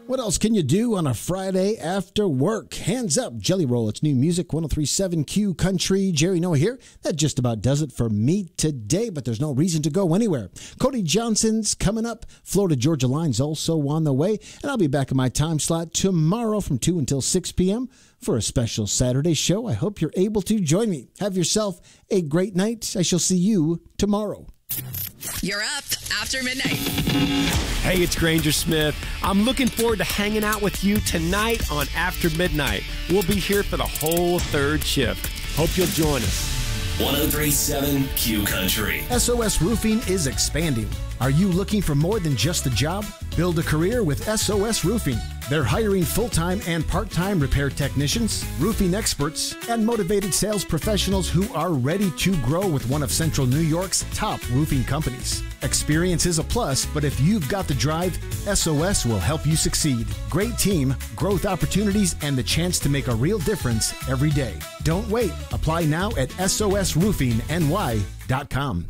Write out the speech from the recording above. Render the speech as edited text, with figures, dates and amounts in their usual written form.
What else can you do on a Friday after work? Hands up, Jelly Roll. It's new music, 103.7 Q Country. Jerry Noah here. That just about does it for me today, but there's no reason to go anywhere. Cody Johnson's coming up. Florida Georgia Line's also on the way. And I'll be back in my time slot tomorrow from 2 until 6 p.m. for a special Saturday show. I hope you're able to join me. Have yourself a great night. I shall see you tomorrow. You're up after midnight. Hey, it's Granger Smith. I'm looking forward to hanging out with you tonight on After Midnight. We'll be here for the whole third shift. Hope you'll join us. 103.7 Q Country. SOS Roofing is expanding. Are you looking for more than just a job? Build a career with SOS Roofing. They're hiring full-time and part-time repair technicians, roofing experts, and motivated sales professionals who are ready to grow with one of Central New York's top roofing companies. Experience is a plus, but if you've got the drive, SOS will help you succeed. Great team, growth opportunities, and the chance to make a real difference every day. Don't wait. Apply now at sosroofingny.com.